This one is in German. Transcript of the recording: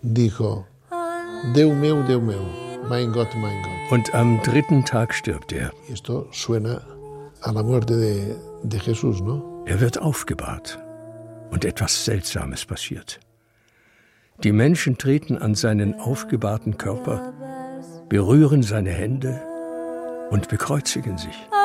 dijo, Déu meu, mein Gott. Und am 3. Tag stirbt er. Esto suena a la muerte de Jesús, ¿no? Er wird aufgebahrt und etwas Seltsames passiert. Die Menschen treten an seinen aufgebahrten Körper, berühren seine Hände und bekreuzigen sich.